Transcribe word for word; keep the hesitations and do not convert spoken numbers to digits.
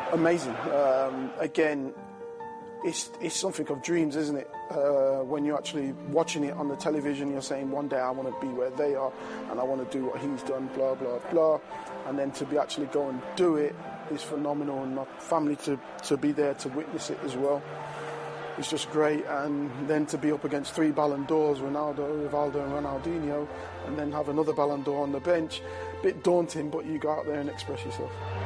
Amazing. Um, again, it's it's something of dreams, isn't it? Uh, when you're actually watching it on the television, you're saying, one day I want to be where they are, and I want to do what he's done, blah, blah, blah. And then to be actually go and do it is phenomenal, and my family to, to be there to witness it as well. It's just great. And then to be up against three Ballon d'Ors, Ronaldo, Rivaldo and Ronaldinho, and then have another Ballon d'Or on the bench, a bit daunting, but you go out there and express yourself.